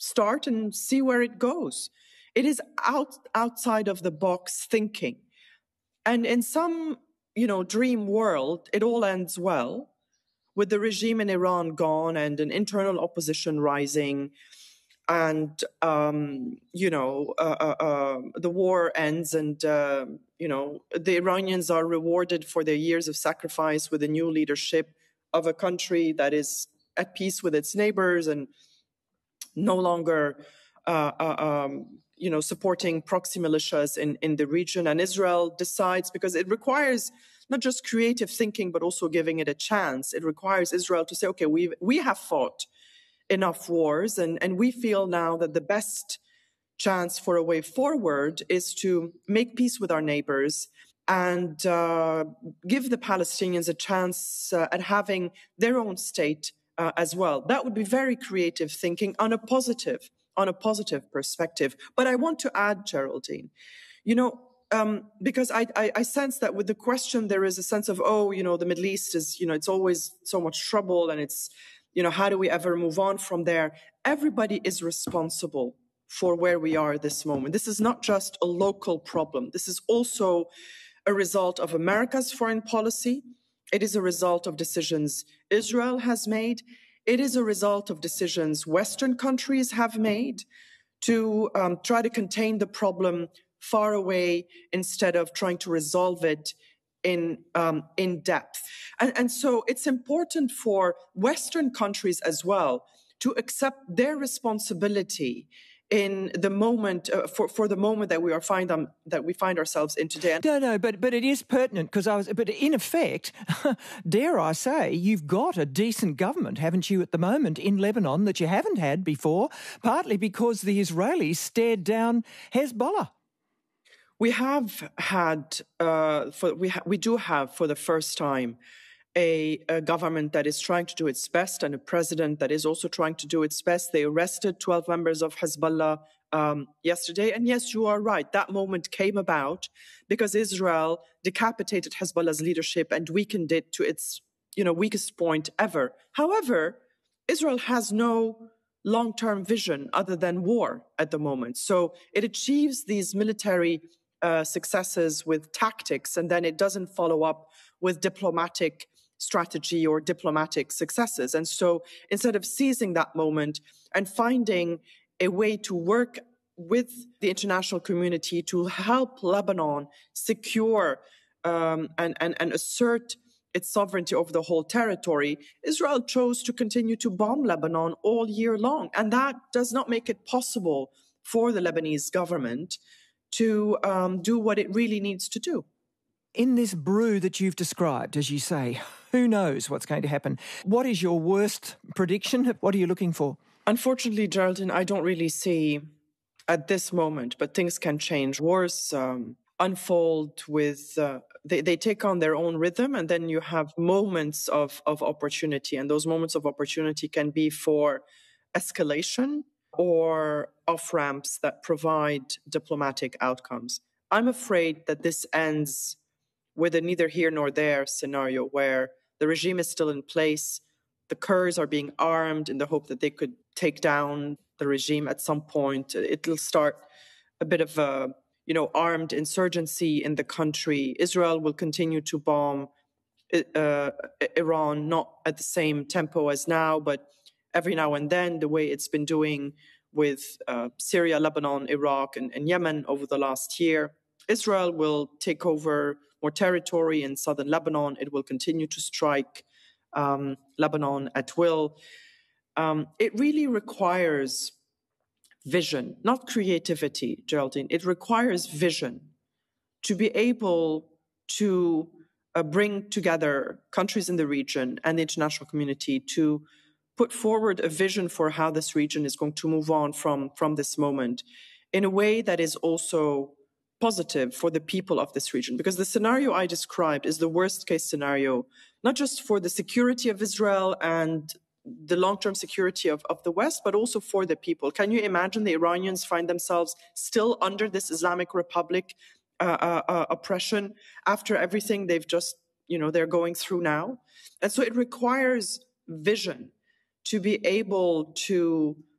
start and see where it goes. It is outside of the box thinking. And in some, dream world, it all ends well with the regime in Iran gone and an internal opposition rising, and the war ends, and the Iranians are rewarded for their years of sacrifice with a new leadership of a country that is at peace with its neighbors and no longer supporting proxy militias in the region. And Israel decides, because it requires not just creative thinking, but also giving it a chance. It requires Israel to say, okay, we have fought enough wars, and we feel now that the best chance for a way forward is to make peace with our neighbors and give the Palestinians a chance at having their own state as well. That would be very creative thinking on a positive perspective. But I want to add, Geraldine, because I sense that with the question, there is a sense of, the Middle East is, it's always so much trouble, and it's, how do we ever move on from there? Everybody is responsible for where we are at this moment. This is not just a local problem. This is also a result of America's foreign policy. It is a result of decisions Israel has made. It is a result of decisions Western countries have made to try to contain the problem far away instead of trying to resolve it in depth. And so it's important for Western countries as well to accept their responsibility in the moment, for the moment that we find ourselves in today. No, but it is pertinent but in effect, dare I say, you've got a decent government, haven't you, at the moment in Lebanon that you haven't had before, partly because the Israelis stared down Hezbollah. We have had, we do have for the first time a government that is trying to do its best and a president that is also trying to do its best. They arrested 12 members of Hezbollah yesterday. And yes, you are right. That moment came about because Israel decapitated Hezbollah's leadership and weakened it to its, weakest point ever. However, Israel has no long-term vision other than war at the moment. So it achieves these military successes with tactics, and then it doesn't follow up with diplomatic strategy or diplomatic successes. And so instead of seizing that moment and finding a way to work with the international community to help Lebanon secure and assert its sovereignty over the whole territory, Israel chose to continue to bomb Lebanon all year long. And that does not make it possible for the Lebanese government to do what it really needs to do. In this brew that you've described, as you say, who knows what's going to happen? What is your worst prediction? What are you looking for? Unfortunately, Geraldine, I don't really see at this moment, but things can change. Wars unfold with, they take on their own rhythm, and then you have moments of opportunity. And those moments of opportunity can be for escalation or off-ramps that provide diplomatic outcomes. I'm afraid that this ends with a neither here nor there scenario where the regime is still in place, the Kurds are being armed in the hope that they could take down the regime at some point. It'll start a bit of a, armed insurgency in the country. Israel will continue to bomb Iran, not at the same tempo as now, but every now and then, the way it's been doing with Syria, Lebanon, Iraq, and Yemen over the last year. Israel will take over more territory in southern Lebanon. It will continue to strike Lebanon at will. It really requires vision, not creativity, Geraldine. It requires vision to be able to bring together countries in the region and the international community to put forward a vision for how this region is going to move on from this moment in a way that is also positive for the people of this region. Because the scenario I described is the worst case scenario, not just for the security of Israel and the long-term security of the West, but also for the people. Can you imagine the Iranians find themselves still under this Islamic Republic oppression after everything they've just, they're going through now? And so it requires vision to be able to